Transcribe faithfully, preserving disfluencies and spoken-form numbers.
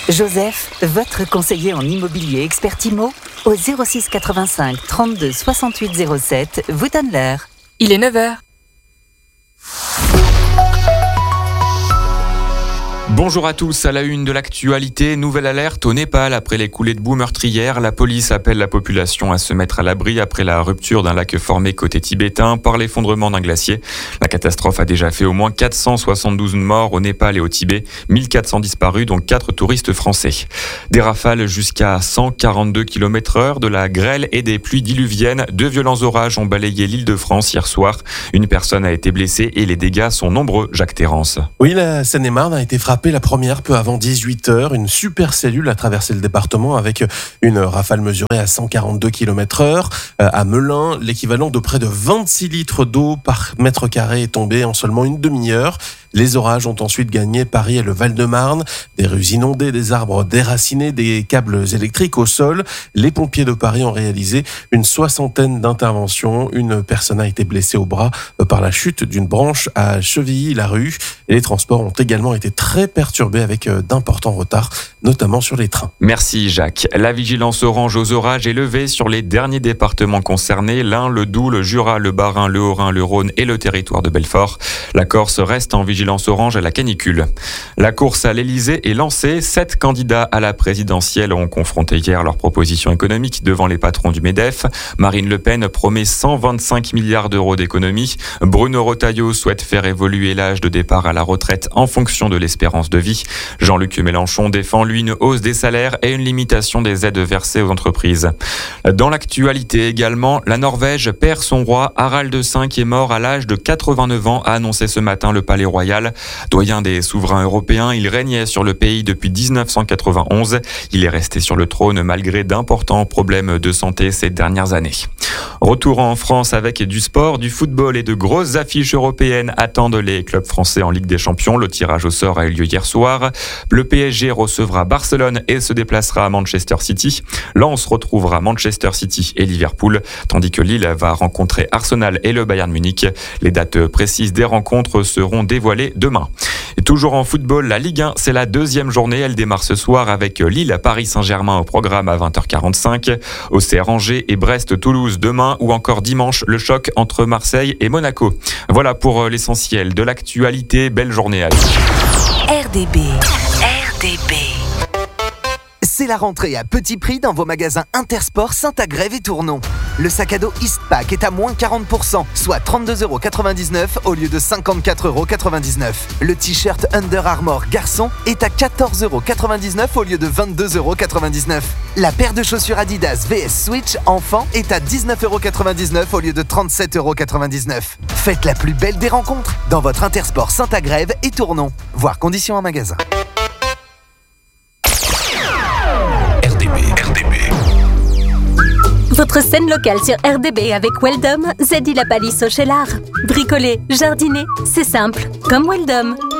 Joseph, votre conseiller en immobilier expert IMO, au zéro six quatre-vingt-cinq trente-deux soixante-huit zéro sept, vous donne l'heure. Il est neuf heures. Bonjour à tous, à la une de l'actualité, nouvelle alerte au Népal après les coulées de boue meurtrières. La police appelle la population à se mettre à l'abri après la rupture d'un lac formé côté tibétain par l'effondrement d'un glacier. La catastrophe a déjà fait au moins quatre cent soixante-douze morts au Népal et au Tibet, mille quatre cents disparus dont quatre touristes français. Des rafales jusqu'à cent quarante-deux kilomètres heure, de la grêle et des pluies diluviennes. Deux violents orages ont balayé l'Île-de-France hier soir. Une personne a été blessée et les dégâts sont nombreux. Jacques Terrance. Oui, la Seine-et-Marne a été frappée la première peu avant dix-huit heures. Une supercellule a traversé le département avec une rafale mesurée à cent quarante-deux kilomètres heure. À Melun, l'équivalent de près de vingt-six litres d'eau par mètre carré est tombé en seulement une demi-heure. Les orages ont ensuite gagné Paris et le Val-de-Marne. Des rues inondées, des arbres déracinés, des câbles électriques au sol. Les pompiers de Paris ont réalisé une soixantaine d'interventions. Une personne a été blessée au bras par la chute d'une branche à Chevilly-la-Rue. Et les transports ont également été très perturbés avec d'importants retards, notamment sur les trains. Merci Jacques. La vigilance orange aux orages est levée sur les derniers départements concernés, l'Ain, le Doubs, le Jura, le Bas-Rhin, le Haut-Rhin, le Rhône et le territoire de Belfort. La Corse reste en vigilance orange à la canicule. La course à l'Elysée est lancée. Sept candidats à la présidentielle ont confronté hier leurs propositions économiques devant les patrons du MEDEF. Marine Le Pen promet cent vingt-cinq milliards d'euros d'économies. Bruno Retailleau souhaite faire évoluer l'âge de départ à la retraite en fonction de l'espérance de vie. Jean-Luc Mélenchon défend, lui, une hausse des salaires et une limitation des aides versées aux entreprises. Dans l'actualité également, la Norvège perd son roi. Harald cinq est mort à l'âge de quatre-vingt-neuf ans, a annoncé ce matin le Palais Royal. Doyen des souverains européens, il régnait sur le pays depuis dix-neuf cent quatre-vingt-onze. Il est resté sur le trône malgré d'importants problèmes de santé ces dernières années. Retour en France avec du sport, du football et de grosses affiches européennes attendent les clubs français en Ligue des Champions. Le tirage au sort a eu lieu hier soir. Le P S G recevra Barcelone et se déplacera à Manchester City. Lens retrouvera Manchester City et Liverpool, tandis que Lille va rencontrer Arsenal et le Bayern Munich. Les dates précises des rencontres seront dévoilées demain. Et toujours en football, la Ligue un, c'est la deuxième journée. Elle démarre ce soir avec Lille, Paris Saint-Germain au programme à vingt heures quarante-cinq. Auxerre, Angers et Brest-Toulouse demain, ou encore dimanche, le choc entre Marseille et Monaco. Voilà pour l'essentiel de l'actualité. Belle journée à vous. R D B. R D B. C'est la rentrée à petit prix dans vos magasins Intersport Saint-Agrève et Tournon. Le sac à dos Eastpak est à moins quarante pour cent, soit trente-deux euros quatre-vingt-dix-neuf au lieu de cinquante-quatre euros quatre-vingt-dix-neuf. Le t-shirt Under Armour garçon est à quatorze euros quatre-vingt-dix-neuf au lieu de vingt-deux euros quatre-vingt-dix-neuf. La paire de chaussures Adidas V S Switch enfant est à dix-neuf euros quatre-vingt-dix-neuf au lieu de trente-sept euros quatre-vingt-dix-neuf. Faites la plus belle des rencontres dans votre Intersport Saint-Agrève et Tournon. Voir conditions en magasin. Votre scène locale sur R D B avec Weldom, Zeddy la Palisse au Cheylard. Bricoler, jardiner, c'est simple, comme Weldom.